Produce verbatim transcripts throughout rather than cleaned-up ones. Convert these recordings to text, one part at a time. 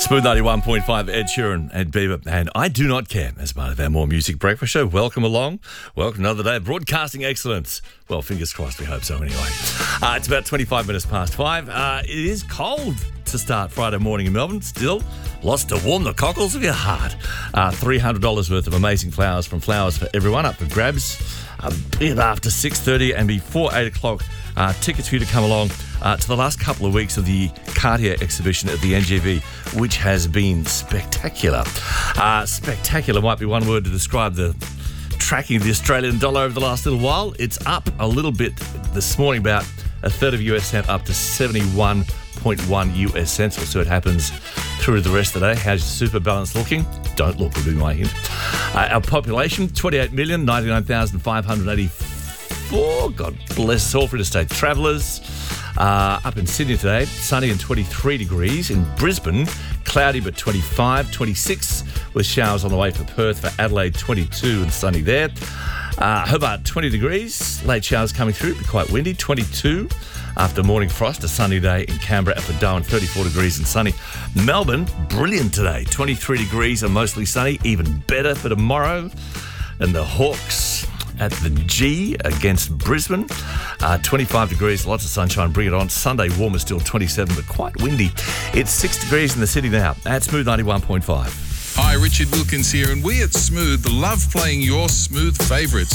Smooth ninety-one point five, Ed Sheeran and Bieber, and I Do Not Care as part of our More Music Breakfast show. Welcome along. Welcome another day of broadcasting excellence. Well, fingers crossed, we hope so anyway. Uh, it's about twenty-five minutes past five. Uh, it is cold to start Friday morning in Melbourne. Still, lots to warm the cockles of your heart. Uh, three hundred dollars worth of amazing flowers from Flowers for Everyone up for grabs a bit after six thirty and before eight o'clock. Uh, tickets for you to come along uh, to the last couple of weeks of the Cartier exhibition at the N G V, which has been spectacular. Uh, spectacular might be one word to describe the tracking of the Australian dollar over the last little while. It's up a little bit this morning, about a third of a U S cent, up to seventy-one point one U S cents. We'll see what happens through the rest of the day. How's your super balance looking? Don't look, would be my hint. Uh, our population, twenty-eight million, ninety-nine thousand five hundred eighty-four. God bless us all for interstate travellers. Uh, up in Sydney today, sunny and twenty-three degrees. In Brisbane, cloudy but twenty-five, twenty-six with showers on the way for Perth. For Adelaide, twenty-two and sunny there. Uh, Hobart, twenty degrees. Late showers coming through, but quite windy. twenty-two after morning frost. A sunny day in Canberra for Darwin, thirty-four degrees and sunny. Melbourne, brilliant today. twenty-three degrees and mostly sunny. Even better for tomorrow. And the Hawks at the G against Brisbane. Uh, twenty-five degrees, lots of sunshine, bring it on. Sunday, warmer still, twenty-seven, but quite windy. It's six degrees in the city now at Smooth ninety-one point five. Hi, Richard Wilkins here, and we at Smooth love playing your Smooth favourites.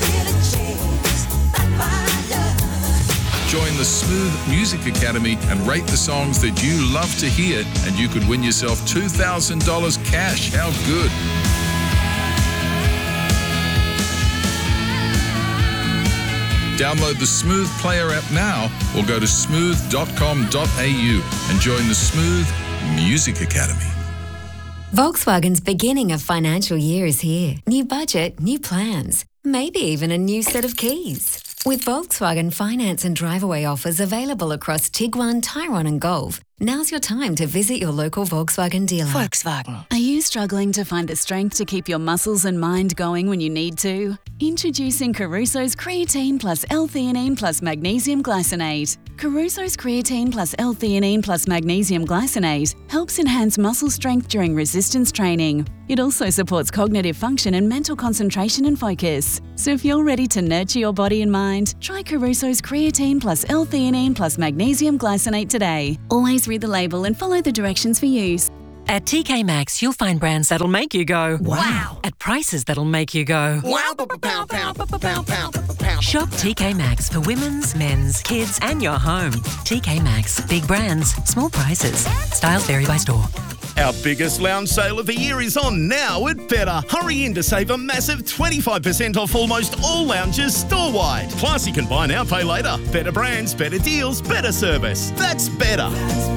Join the Smooth Music Academy and rate the songs that you love to hear, and you could win yourself two thousand dollars cash. How good? Download the Smooth Player app now or go to smooth dot com dot a u and join the Smooth Music Academy. Volkswagen's beginning of financial year is here. New budget, new plans, maybe even a new set of keys. With Volkswagen finance and drive-away offers available across Tiguan, Tyrone and Golf, now's your time to visit your local Volkswagen dealer. Volkswagen. Are you struggling to find the strength to keep your muscles and mind going when you need to? Introducing Caruso's Creatine plus L-theanine plus Magnesium Glycinate. Caruso's Creatine plus L-theanine plus Magnesium Glycinate helps enhance muscle strength during resistance training. It also supports cognitive function and mental concentration and focus. So if you're ready to nurture your body and mind, try Caruso's Creatine plus L-theanine plus Magnesium Glycinate today. Always read the label and follow the directions for use. At T K Maxx, you'll find brands that'll make you go, wow. At prices that'll make you go, wow. Pow, pow, pow, pow, pow. Shop T K Maxx for women's, men's, kids and your home. T K Maxx. Big brands, small prices. Styles vary by store. Our biggest lounge sale of the year is on now at Better. Hurry in to save a massive twenty-five percent off almost all lounges store-wide. Plus, you can buy now, pay later. Better brands, better deals, better service. That's Better.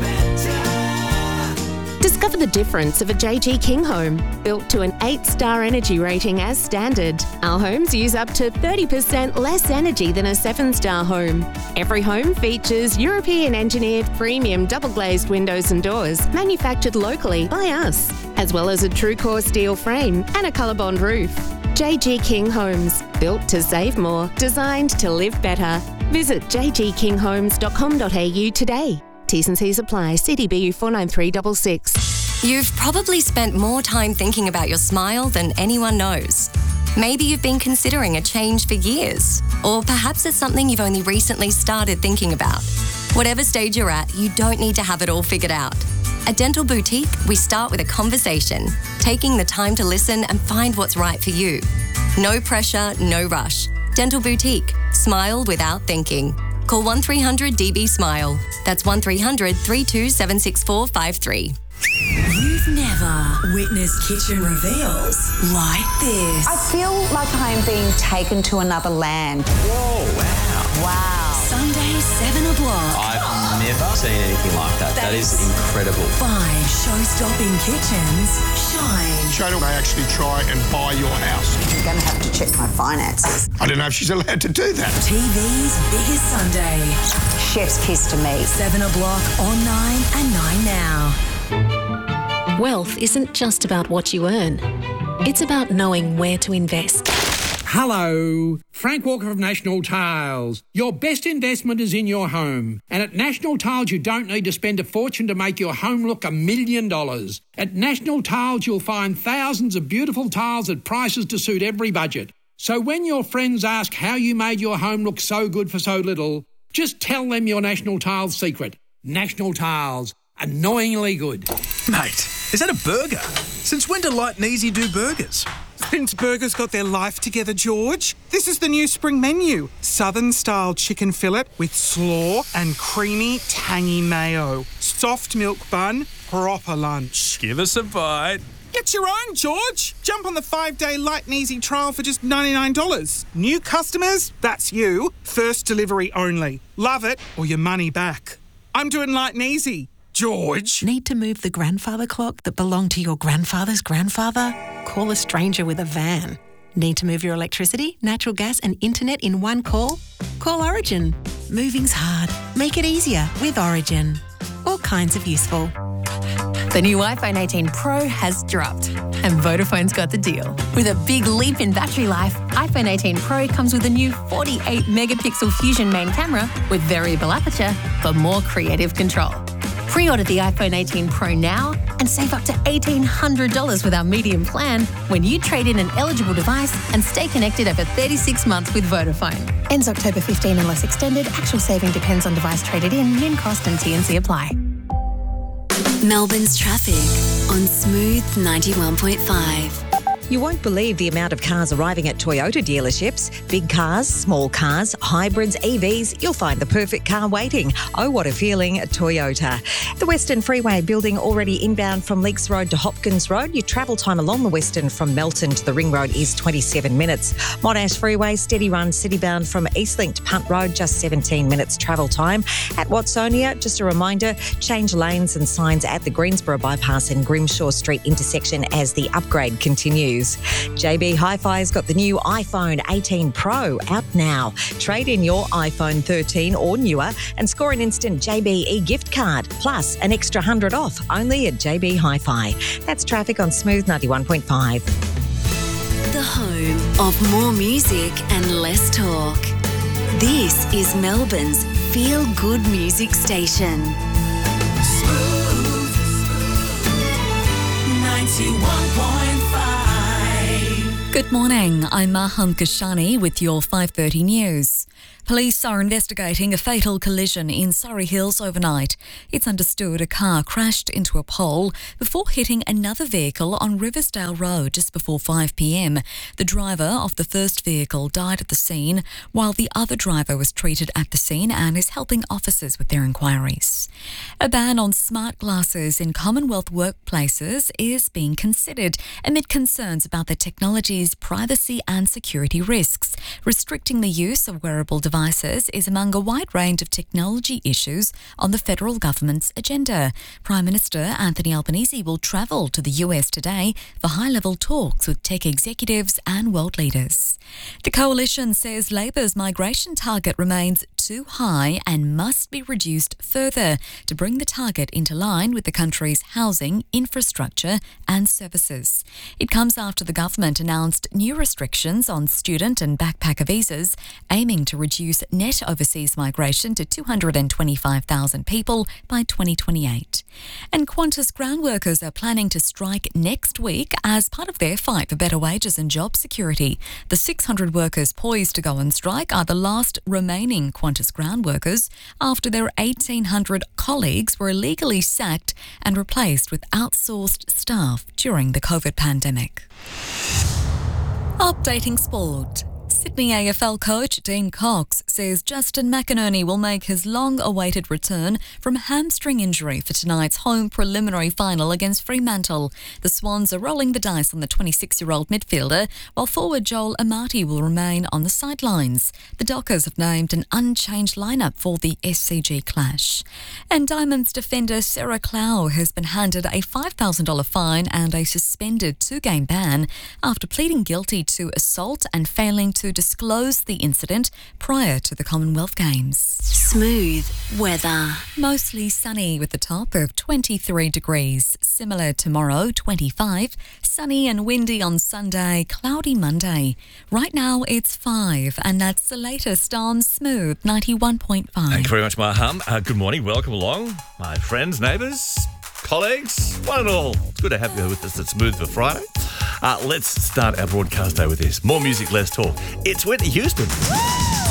Discover the difference of a J G King home, built to an eight-star energy rating as standard. Our homes use up to thirty percent less energy than a seven-star home. Every home features European-engineered premium double-glazed windows and doors, manufactured locally by us, as well as a TrueCore steel frame and a ColourBond roof. J G King Homes, built to save more, designed to live better. Visit j g king homes dot com dot a u today. T's and C's apply. C D B U four nine three six six. You've probably spent more time thinking about your smile than anyone knows. Maybe you've been considering a change for years, or perhaps it's something you've only recently started thinking about. Whatever stage you're at, you don't need to have it all figured out. At Dental Boutique, we start with a conversation, taking the time to listen and find what's right for you. No pressure, no rush. Dental Boutique. Smile without thinking. Call one three hundred D B SMILE. That's one three hundred, three two seven six four five three. You've never witnessed kitchen reveals like this. I feel like I am being taken to another land. Whoa, wow. Wow. Sunday, seven o'clock. I've never seen anything like that. That is incredible. Five show-stopping kitchens shine. Shona may actually try and buy your house. I'm going to have to check my finances. I don't know if she's allowed to do that. T V's biggest Sunday. Chef's kiss to me. Seven o'clock on nine and nine now. Wealth isn't just about what you earn. It's about knowing where to invest. Hello, Frank Walker of National Tiles. Your best investment is in your home. And at National Tiles, you don't need to spend a fortune to make your home look a million dollars. At National Tiles, you'll find thousands of beautiful tiles at prices to suit every budget. So when your friends ask how you made your home look so good for so little, just tell them your National Tiles secret. National Tiles. Annoyingly good. Mate, is that a burger? Since when do Light and Easy do burgers? Since burgers got their life together, George. This is the new spring menu. Southern-style chicken fillet with slaw and creamy, tangy mayo. Soft milk bun, proper lunch. Give us a bite. Get your own, George. Jump on the five-day Light and Easy trial for just ninety-nine dollars. New customers, that's you. First delivery only. Love it or your money back. I'm doing Light and Easy. George. Need to move the grandfather clock that belonged to your grandfather's grandfather? Call a stranger with a van. Need to move your electricity, natural gas and internet in one call? Call Origin. Moving's hard. Make it easier with Origin. All kinds of useful. The new iPhone eighteen Pro has dropped, and Vodafone's got the deal. With a big leap in battery life, iPhone eighteen Pro comes with a new forty-eight megapixel Fusion main camera with variable aperture for more creative control. Pre-order the iPhone eighteen Pro now and save up to eighteen hundred dollars with our medium plan when you trade in an eligible device and stay connected over thirty-six months with Vodafone. Ends October fifteenth unless extended. Actual saving depends on device traded in. Min cost and T and C apply. Melbourne's traffic on Smooth ninety-one point five. You won't believe the amount of cars arriving at Toyota dealerships. Big cars, small cars, hybrids, E Vs. You'll find the perfect car waiting. Oh, what a feeling, Toyota. The Western Freeway building already inbound from Leaks Road to Hopkins Road. Your travel time along the Western from Melton to the Ring Road is twenty-seven minutes. Monash Freeway, steady run citybound from Eastlink to Punt Road, just seventeen minutes travel time. At Watsonia, just a reminder, change lanes and signs at the Greensboro Bypass and Grimshaw Street intersection as the upgrade continues. J B Hi-Fi's got the new iPhone eighteen Pro out now. Trade in your iPhone thirteen or newer and score an instant J B e-gift card, plus an extra one hundred off only at J B Hi-Fi. That's traffic on Smooth ninety-one point five. The home of more music and less talk. This is Melbourne's feel-good music station. Smooth ninety-one point five. Good morning, I'm Maham Kashani with your five thirty news. Police are investigating a fatal collision in Surrey Hills overnight. It's understood a car crashed into a pole before hitting another vehicle on Riversdale Road just before five p m. The driver of the first vehicle died at the scene, while the other driver was treated at the scene and is helping officers with their inquiries. A ban on smart glasses in Commonwealth workplaces is being considered amid concerns about the technology's privacy and security risks. Restricting the use of wearable devices is among a wide range of technology issues on the federal government's agenda. Prime Minister Anthony Albanese will travel to the U S today for high-level talks with tech executives and world leaders. The coalition says Labor's migration target remains too high and must be reduced further to bring the target into line with the country's housing, infrastructure and services. It comes after the government announced new restrictions on student and backpacker visas, aiming to reduce net overseas migration to two hundred twenty-five thousand people by twenty twenty-eight. And Qantas ground workers are planning to strike next week as part of their fight for better wages and job security. The six hundred workers poised to go on strike are the last remaining Qantas ground workers after their eighteen hundred colleagues were illegally sacked and replaced with outsourced staff during the COVID pandemic. Updating sport. Sydney A F L coach Dean Cox says Justin McInerney will make his long-awaited return from hamstring injury for tonight's home preliminary final against Fremantle. The Swans are rolling the dice on the twenty-six-year-old midfielder, while forward Joel Amati will remain on the sidelines. The Dockers have named an unchanged lineup for the S C G clash. And Diamonds defender Sarah Clow has been handed a five thousand dollars fine and a suspended two-game ban after pleading guilty to assault and failing to to disclose the incident prior to the Commonwealth Games. Smooth weather. Mostly sunny with a top of twenty-three degrees. Similar tomorrow, twenty-five. Sunny and windy on Sunday, cloudy Monday. Right now it's five, and that's the latest on Smooth ninety-one point five. Thank you very much, Maham. Uh, good morning. Welcome along, my friends, neighbours, colleagues, one and all. It's good to have you with us at Smooth for Friday. Uh, let's start our broadcast day with this. More music, less talk. It's Whitney Houston.